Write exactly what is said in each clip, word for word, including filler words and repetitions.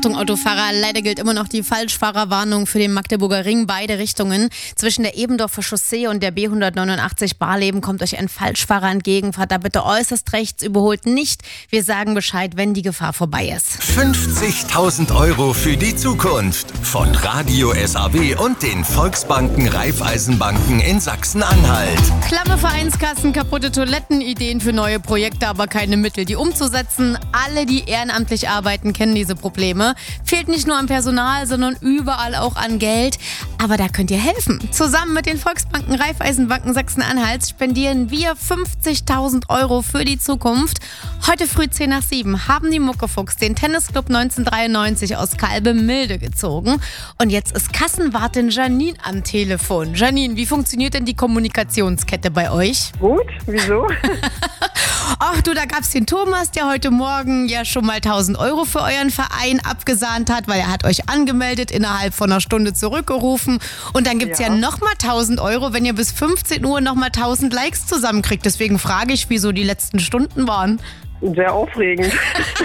Achtung Autofahrer, leider gilt immer noch die Falschfahrerwarnung für den Magdeburger Ring, beide Richtungen. Zwischen der Ebendorfer Chaussee und der B hundertneunundachtzig Barleben kommt euch ein Falschfahrer entgegen. Fahrt da bitte äußerst rechts, überholt nicht. Wir sagen Bescheid, wenn die Gefahr vorbei ist. fünfzigtausend Euro für die Zukunft von Radio S A W und den Volksbanken Raiffeisenbanken in Sachsen-Anhalt. Klamme Vereinskassen, kaputte Toiletten, Ideen für neue Projekte, aber keine Mittel, die umzusetzen. Alle, die ehrenamtlich arbeiten, kennen diese Probleme. Fehlt nicht nur an Personal, sondern überall auch an Geld. Aber da könnt ihr helfen. Zusammen mit den Volksbanken Raiffeisenbanken Sachsen-Anhalts spendieren wir fünfzigtausend Euro für die Zukunft. Heute früh zehn nach sieben haben die Muckefuchs den Tennisclub neunzehnhundertdreiundneunzig aus Kalbe-Milde gezogen. Und jetzt ist Kassenwartin Janine am Telefon. Janine, wie funktioniert denn die Kommunikationskette bei euch? Gut, wieso? Ach du, da gab's den Thomas, der heute Morgen ja schon mal tausend Euro für euren Verein abgesahnt hat, weil er hat euch angemeldet, innerhalb von einer Stunde zurückgerufen. Und dann gibt's ja, ja nochmal tausend Euro, wenn ihr bis fünfzehn Uhr nochmal tausend Likes zusammenkriegt. Deswegen frage ich, wieso die letzten Stunden waren. Sehr aufregend.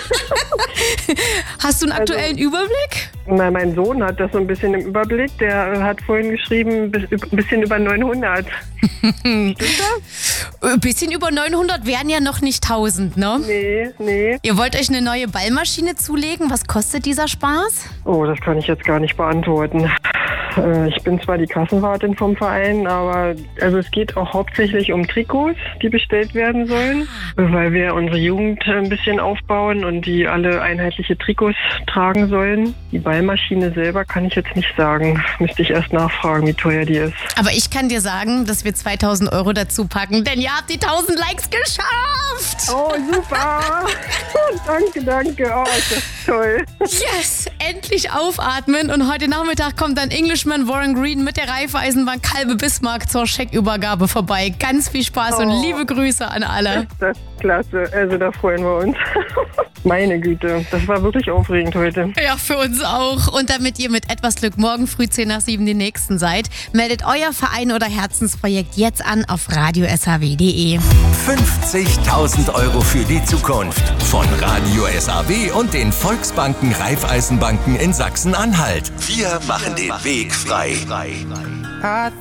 Hast du einen aktuellen also, Überblick? Na, mein Sohn hat das so ein bisschen im Überblick. Der hat vorhin geschrieben, ein bisschen über neunhundert. Stimmt das? Ein bisschen über neunhundert wären ja noch nicht tausend, ne? Nee, nee. Ihr wollt euch eine neue Ballmaschine zulegen. Was kostet dieser Spaß? Oh, das kann ich jetzt gar nicht beantworten. Ich bin zwar die Kassenwartin vom Verein, aber also es geht auch hauptsächlich um Trikots, die bestellt werden sollen, weil wir unsere Jugend ein bisschen aufbauen und die alle einheitliche Trikots tragen sollen. Die Ballmaschine selber kann ich jetzt nicht sagen. Müsste ich erst nachfragen, wie teuer die ist. Aber ich kann dir sagen, dass wir zweitausend Euro dazu packen, denn ihr habt die tausend Likes geschafft! Oh, super! Danke, danke. Oh, ist das toll. Yes! Endlich aufatmen und heute Nachmittag kommt dann Englishman Warren Green mit der Raiffeisenbank Kalbe Bismarck zur Scheckübergabe vorbei. Ganz viel Spaß oh. und liebe Grüße an alle. Das ist klasse, also da freuen wir uns. Meine Güte, das war wirklich aufregend heute. Ja, für uns auch. Und damit ihr mit etwas Glück morgen früh zehn nach sieben die Nächsten seid, meldet euer Verein oder Herzensprojekt jetzt an auf radio s h w punkt d e. fünfzigtausend Euro für die Zukunft von Radio S A W und den Volksbanken Raiffeisenbanken in Sachsen-Anhalt. Wir machen den Weg frei.